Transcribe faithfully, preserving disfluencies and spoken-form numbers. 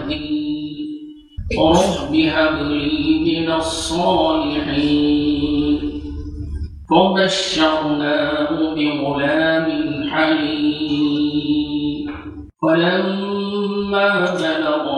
الصالحين رب هب لي من الصالحين فبشرناه بغلام حليم فلما بلغ